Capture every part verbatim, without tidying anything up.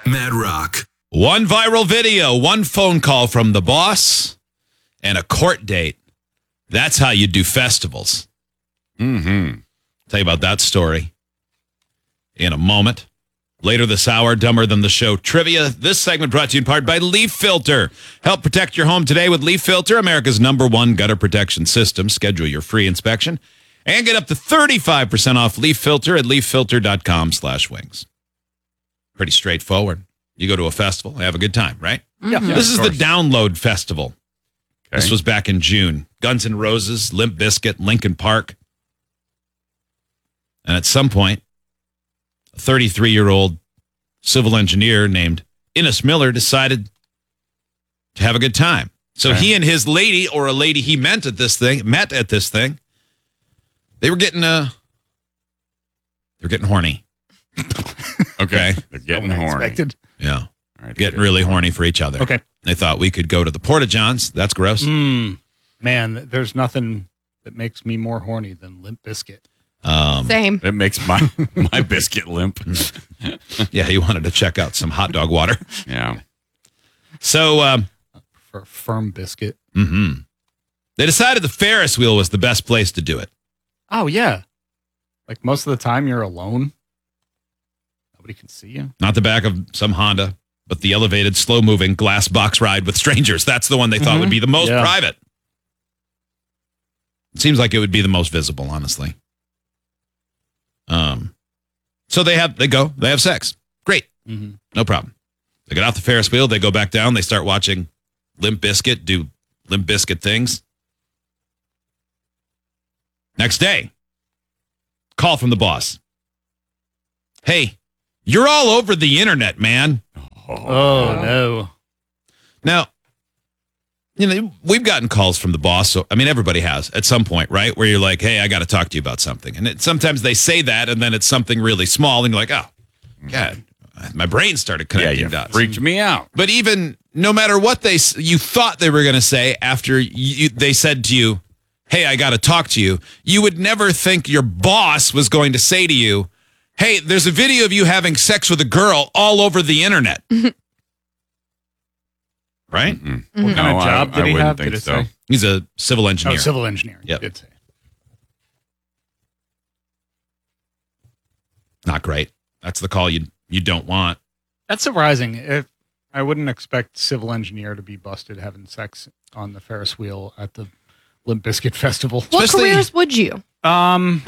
Mad Rock. One viral video, one phone call from the boss, and a court date. That's how you do festivals. Mm-hmm. Tell you about that story in a moment. Later this hour, Dumber Than the Show trivia. This segment brought to you in part by Leaf Filter. Help protect your home today with Leaf Filter, America's number one gutter protection system. Schedule your free inspection and get up to thirty-five percent off Leaf Filter at leaffilter.com slash wings. Pretty straightforward. You go to a festival, have a good time, right? Yeah. Yeah, This is of the course. Download Festival. Okay. This was back in June. Guns N' Roses, Limp Bizkit, Linkin Park. And at some point, a thirty-three-year-old civil engineer named Innes Miller decided to have a good time. So Okay. he and his lady, or a lady he meant at this thing, met at this thing. They were getting uh they were getting horny. Okay. They're getting horny. Unexpected. Yeah. All right, Getting really horny for each other. Okay. They thought we could go to the Porta Johns. That's gross. Mm, man, there's nothing that makes me more horny than Limp Bizkit. Um, Same. It makes my my biscuit limp. yeah, he wanted to check out some hot dog water. Yeah. So um, For firm biscuit. mhm. they decided the Ferris wheel was the best place to do it. Oh, yeah. Like most of the time you're alone. Nobody can see you. Not the back of some Honda, but the elevated, slow-moving glass box ride with strangers. That's the one they thought Mhm. would be the most Yeah. private. It seems like it would be the most visible, honestly. Um, so they have they go they have sex. Great, Mm-hmm. no problem. They get off the Ferris wheel. They go back down. They start watching Limp Bizkit do Limp Bizkit things. Next day, call from the boss. Hey, you're all over the internet, man. Oh, no. Now, you know, we've gotten calls from the boss. So, I mean, everybody has at some point, right? Where you're like, hey, I got to talk to you about something. And it, sometimes they say that, and then it's something really small. And you're like, oh, God, my brain started Yeah, connecting you dots. freaked me out. But even no matter what they s- you thought they were going to say after you, they said to you, hey, I got to talk to you, you would never think your boss was going to say to you, hey, there's a video of you having sex with a girl all over the internet. Right? Mm-mm. What kind No, of I- job I did he wouldn't have? think Did it so. say? He's a civil Oh, engineer. civil engineer. Yep. Did say. Not great. That's the call you you don't want. That's surprising. If I wouldn't expect civil engineer to be busted having sex on the Ferris wheel at the Limp Bizkit Festival. What Especially- careers would you? Um,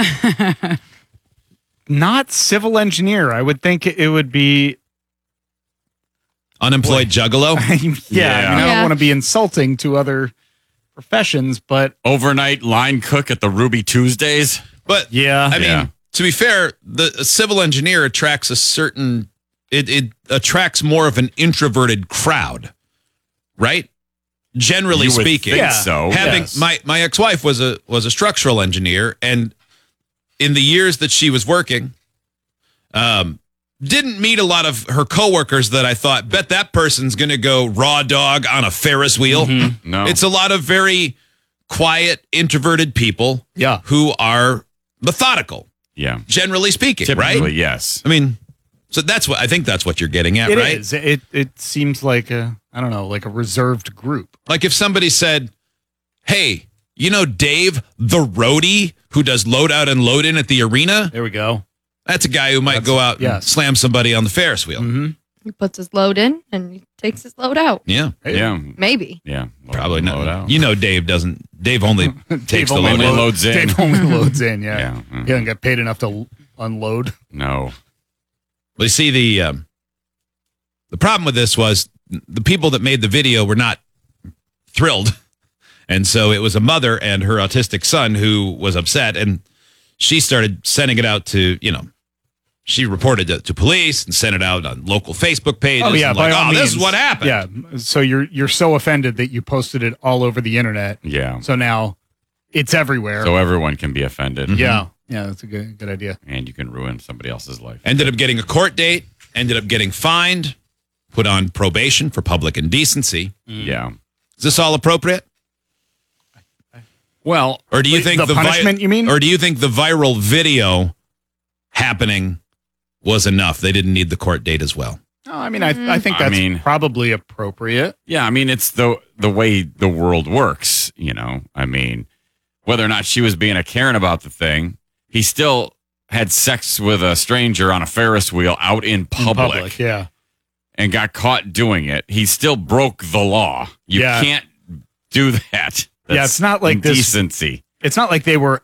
not civil engineer. I would think it would be. Unemployed juggalo. yeah, I, mean, I Yeah. don't want to be insulting to other professions, but Overnight line cook at the Ruby Tuesdays. But yeah, I mean, Yeah. to be fair, the a civil engineer attracts a certain it, it attracts more of an introverted crowd, right? Generally You would speaking. think Yeah. so. Having Yes. my my ex-wife was a was a structural engineer, and in the years that she was working, um didn't meet a lot of her coworkers that I thought, bet that person's going to go raw dog on a Ferris wheel. No. It's a lot of very quiet, introverted people yeah. who are methodical, yeah. generally speaking, Typically, right? yes. I mean, so that's what I think that's what you're getting at, It right? is. It it seems like a I don't know, like a reserved group. Like if somebody said, hey, you know Dave, the roadie who does load out and load in at the arena? There we go. That's a guy who might That's- go out and yes. slam somebody on the Ferris wheel. Mm-hmm. He puts his load in and he takes his load out. Yeah, Yeah. Maybe. Yeah. Load- probably load not. out. You know Dave doesn't, Dave only takes the only load only in. loads in. Dave only loads in. Yeah, Yeah. mhm. he doesn't get paid enough to l- unload. No. Well, you see, the um, the problem with this was the people that made the video were not thrilled. And so it was a mother and her autistic son who was upset. And she started sending it out to, you know, she reported it to police and sent it out on local Facebook pages. Oh yeah, and by like, all oh, this is means. what happened. Yeah, so you're you're so offended that you posted it all over the internet. Yeah. So now it's everywhere. So everyone can be offended. yeah, yeah, that's a good good idea. And you can ruin somebody else's life. Ended up getting a court date, ended up getting fined, put on probation for public indecency. Yeah. Is this all appropriate? Well, Or do you wait, think the, the, vi- punishment? you mean? Or do you think the viral video happening was enough? They didn't need the court date as well. No, I mean, I, I think I that's mean- probably appropriate. Yeah, I mean, it's the the way the world works, you know. I mean, whether or not she was being a Karen about the thing, he still had sex with a stranger on a Ferris wheel out in In public, yeah. and got caught doing it. He still broke the law. You Yeah. can't do that. Yeah, it's not like this- indecency. It's not like they were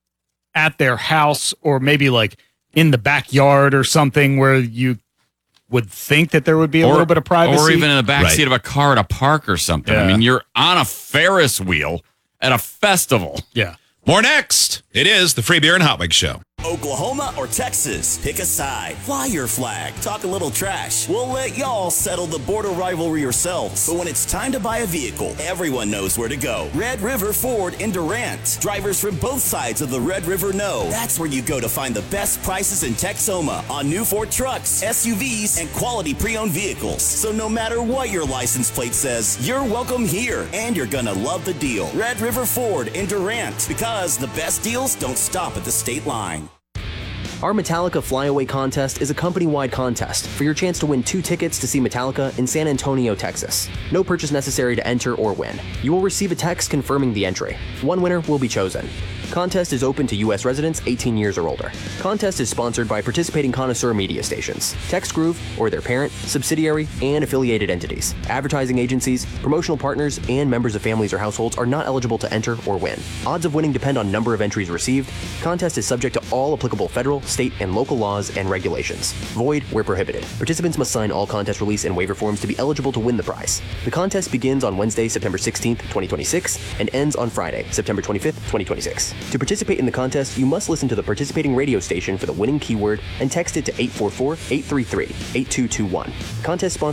at their house or maybe like in the backyard or something where you would think that there would be a little bit of privacy. Or even in the back Right. seat of a car at a park or something. I Yeah. mean, you're on a Ferris wheel at a festival. yeah. More next. It is the Free Beer and Hot Wings Show. Oklahoma or Texas? Pick a side. Fly your flag. Talk a little trash. We'll let y'all settle the border rivalry yourselves. But when it's time to buy a vehicle, everyone knows where to go. Red River Ford in Durant. Drivers from both sides of the Red River know. That's where you go to find the best prices in Texoma on new Ford trucks, S U Vs, and quality pre-owned vehicles. So no matter what your license plate says, you're welcome here, and you're gonna love the deal. Red River Ford in Durant, because the best deals don't stop at the state line. Our Metallica Flyaway contest is a company-wide contest for your chance to win two tickets to see Metallica in San Antonio, Texas. No purchase necessary to enter or win. You will receive a text confirming the entry. One winner will be chosen. Contest is open to U S residents eighteen years or older. Contest is sponsored by participating connoisseur media stations, TextGroove or their parent, subsidiary, and affiliated entities. Advertising agencies, promotional partners, and members of families or households are not eligible to enter or win. Odds of winning depend on number of entries received. Contest is subject to all applicable federal, state, and local laws and regulations. Void where prohibited. Participants must sign all contest release and waiver forms to be eligible to win the prize. The contest begins on Wednesday, September sixteenth, twenty twenty-six, and ends on Friday, September twenty-fifth, twenty twenty-six. To participate in the contest, you must listen to the participating radio station for the winning keyword and text it to eight four four, eight three three, eight two two one. Contest sponsor